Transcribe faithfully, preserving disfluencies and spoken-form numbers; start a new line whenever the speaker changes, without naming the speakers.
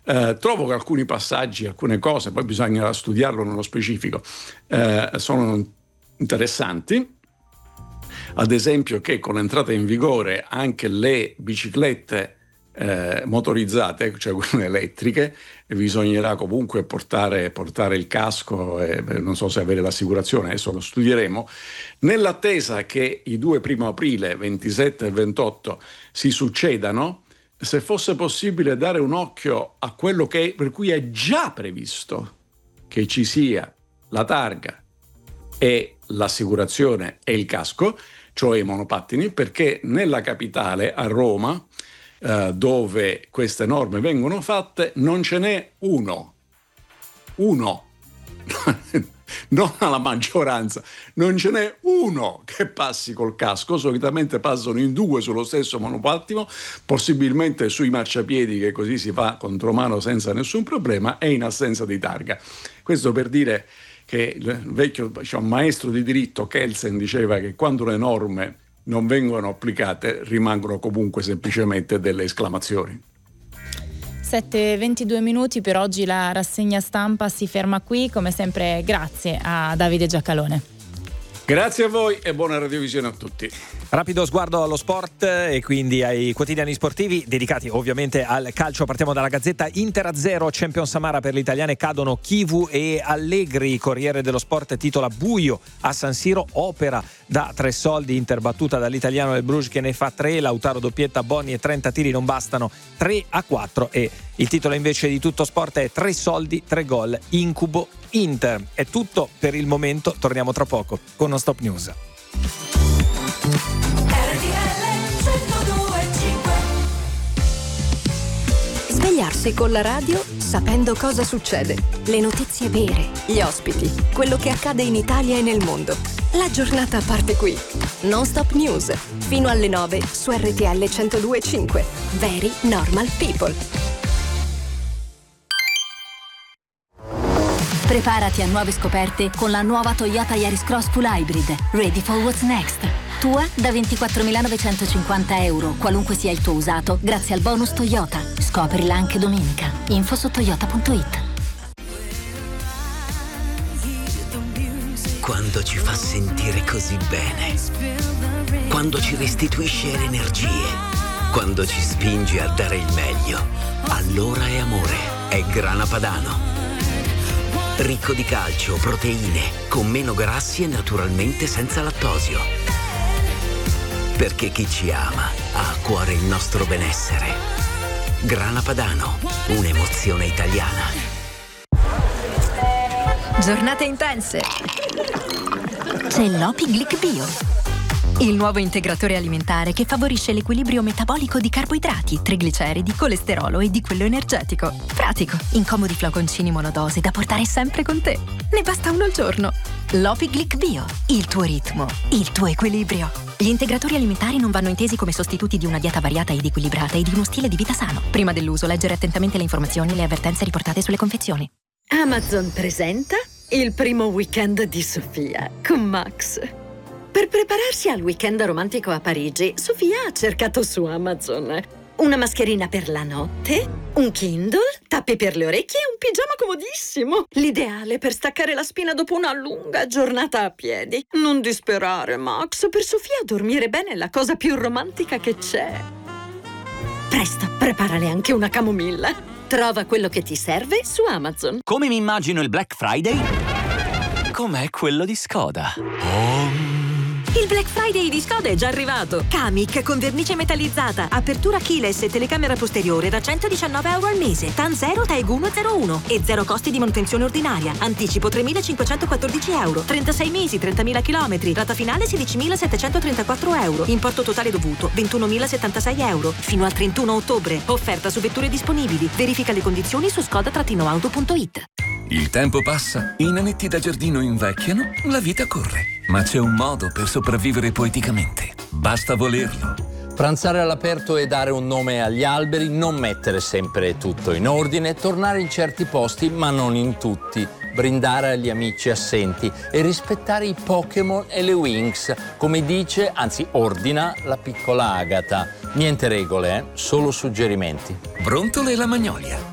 Eh, trovo che alcuni passaggi, alcune cose, poi bisogna studiarlo nello specifico, eh, sono interessanti. Ad esempio che con l'entrata in vigore anche le biciclette eh, motorizzate, cioè quelle elettriche, bisognerà comunque portare, portare il casco e non so se avere l'assicurazione, adesso lo studieremo, nell'attesa che i due primo aprile, ventisette e ventotto, si succedano. Se fosse possibile dare un occhio a quello che per cui è già previsto che ci sia la targa e l'assicurazione e il casco, cioè i monopattini, perché nella capitale, a Roma, eh, dove queste norme vengono fatte, non ce n'è uno. Uno. Non alla maggioranza, non ce n'è uno che passi col casco, solitamente passano in due sullo stesso monopattino, possibilmente sui marciapiedi, che così si fa contromano senza nessun problema, e in assenza di targa. Questo per dire che il vecchio, diciamo, maestro di diritto Kelsen diceva che quando le norme non vengono applicate rimangono comunque semplicemente delle esclamazioni.
sette e ventidue minuti per oggi, la rassegna stampa si ferma qui. Come sempre grazie a Davide Giacalone.
Grazie a voi e buona radiovisione a tutti.
Rapido sguardo allo sport e quindi ai quotidiani sportivi dedicati ovviamente al calcio. Partiamo dalla Gazzetta. Inter a zero, Champions Samara per le italiane, cadono Chivu e Allegri. Corriere dello Sport titola buio a San Siro, opera da tre soldi. Inter battuta dall'italiano del Bruges che ne fa tre, Lautaro doppietta, Bonni e trenta tiri non bastano, tre a quattro. E il titolo invece di Tutto Sport è tre soldi, tre gol, incubo Inter. È tutto per il momento, torniamo tra poco con Non Stop News.
Svegliarsi con la radio sapendo cosa succede, le notizie vere, gli ospiti, quello che accade in Italia e nel mondo. La giornata parte qui. Non Stop News, fino alle nove su R T L centodue e cinque. Very Normal People.
Preparati a nuove scoperte con la nuova Toyota Yaris Cross Full Hybrid. Ready for what's next. Tua da ventiquattromilanovecentocinquanta euro, qualunque sia il tuo usato, grazie al bonus Toyota. Scoprila anche domenica. Info su toyota punto it.
Quando ci fa sentire così bene. Quando ci restituisce energie. Quando ci spinge a dare il meglio. Allora è amore. È Grana Padano. Ricco di calcio, proteine, con meno grassi e naturalmente senza lattosio. Perché chi ci ama ha a cuore il nostro benessere. Grana Padano, un'emozione italiana.
Giornate intense.
C'è l'Opi Glic Bio, il nuovo integratore alimentare che favorisce l'equilibrio metabolico di carboidrati, trigliceridi, colesterolo e di quello energetico. Pratico, in comodi flaconcini monodose da portare sempre con te. Ne basta uno al giorno. L'Opi Glic Bio, il tuo ritmo, il tuo equilibrio. Gli integratori alimentari non vanno intesi come sostituti di una dieta variata ed equilibrata e di uno stile di vita sano. Prima dell'uso, leggere attentamente le informazioni e le avvertenze riportate sulle confezioni.
Amazon presenta il primo weekend di Sofia con Max. Per prepararsi al weekend romantico a Parigi, Sofia ha cercato su Amazon una mascherina per la notte, un Kindle, tappi per le orecchie e un pigiama comodissimo. L'ideale per staccare la spina dopo una lunga giornata a piedi. Non disperare, Max. Per Sofia dormire bene è la cosa più romantica che c'è. Presto, preparale anche una camomilla. Trova quello che ti serve su Amazon.
Come mi immagino il Black Friday? Com'è quello di Skoda? Oh.
Il Black Friday di Skoda è già arrivato. Kamiq con vernice metallizzata, apertura keyless e telecamera posteriore da centodiciannove euro al mese. T A N zero, T A E G uno zero uno e zero costi di manutenzione ordinaria. Anticipo tremilacinquecentoquattordici euro. trentasei mesi, trentamila chilometri. Rata finale sedicimilasettecentotrentaquattro euro. Importo totale dovuto ventunomilasettantasei euro. Fino al trentuno ottobre. Offerta su vetture disponibili. Verifica le condizioni su skoda auto punto it.
Il tempo passa, i nanetti da giardino invecchiano, la vita corre. Ma c'è un modo per sopravvivere poeticamente. Basta volerlo.
Pranzare all'aperto e dare un nome agli alberi, non mettere sempre tutto in ordine, tornare in certi posti ma non in tutti, brindare agli amici assenti e rispettare i Pokémon e le Winx, come dice, anzi ordina, la piccola Agata. Niente regole, eh? Solo suggerimenti.
Brontole e la Magnolia.